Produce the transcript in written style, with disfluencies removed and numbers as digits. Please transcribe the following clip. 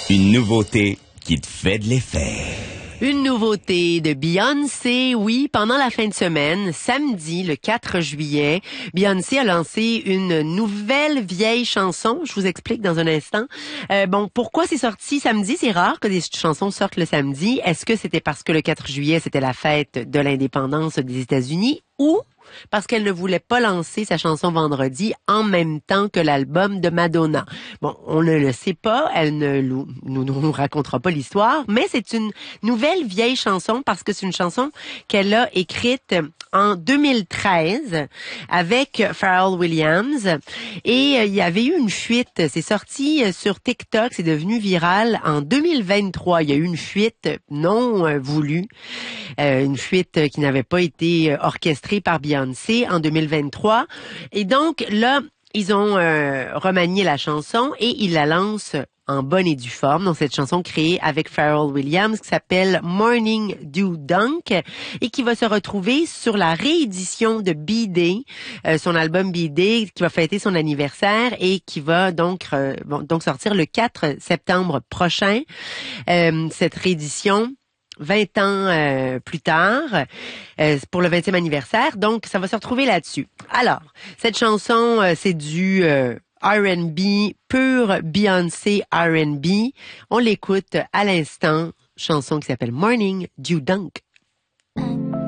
Une nouveauté qui te fait de l'effet. Une nouveauté de Beyoncé, oui, pendant la fin de semaine, samedi, le 4 juillet, Beyoncé a lancé une nouvelle vieille chanson. Je vous explique dans un instant. Pourquoi c'est sorti samedi? C'est rare que des chansons sortent le samedi. Est-ce que c'était parce que le 4 juillet, c'était la fête de l'indépendance des États-Unis ou parce qu'elle ne voulait pas lancer sa chanson vendredi en même temps que l'album de Madonna? Bon, on ne le sait pas, elle ne nous racontera pas l'histoire, mais c'est une nouvelle vieille chanson parce que c'est une chanson qu'elle a écrite en 2013 avec Pharrell Williams et il y avait eu une fuite, c'est sorti sur TikTok, c'est devenu viral en 2023, il y a eu une fuite non voulue, une fuite qui n'avait pas été orchestrée par Beyoncé en 2023 et donc là ils ont remanié la chanson et ils la lancent en bonne et due forme. Donc, cette chanson créée avec Pharrell Williams qui s'appelle Morning Dew Dunk et qui va se retrouver sur la réédition de B-Day, son album B-Day qui va fêter son anniversaire et qui va donc sortir le 4 septembre prochain. Cette réédition 20 ans plus tard, pour le 20e anniversaire. Donc, ça va se retrouver là-dessus. Alors, cette chanson, c'est du R&B, pur Beyoncé R&B. On l'écoute à l'instant, chanson qui s'appelle Morning Dew Dunk.